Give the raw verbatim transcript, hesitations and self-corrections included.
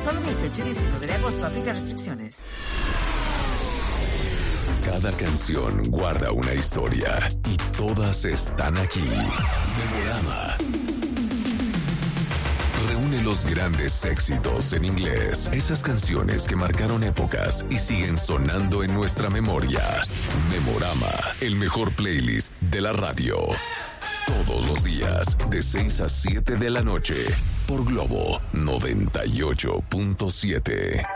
Solo dieciocho y diecinueve de agosto. Aplica restricciones. Cada canción guarda una historia y todas están aquí. Memorama. Reúne los grandes éxitos en inglés. Esas canciones que marcaron épocas y siguen sonando en nuestra memoria. Memorama, el mejor playlist de la radio. Todos los días, de seis a siete de la noche, por Globo noventa y ocho punto siete.